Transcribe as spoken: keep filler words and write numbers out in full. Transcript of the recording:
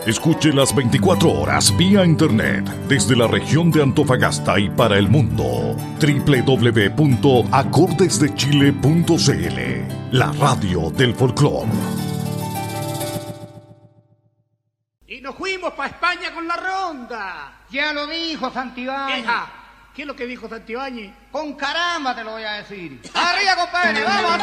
Escuche las veinticuatro horas vía internet desde la región de Antofagasta y para el mundo. doble u doble u doble u punto acordes de chile punto c l, la radio del folclore. Y nos fuimos para España con la ronda. Ya lo dijo Santibáñez. Eja, ¿qué es lo que dijo Santibáñez? Con caramba te lo voy a decir. Arriba, compadre, vamos.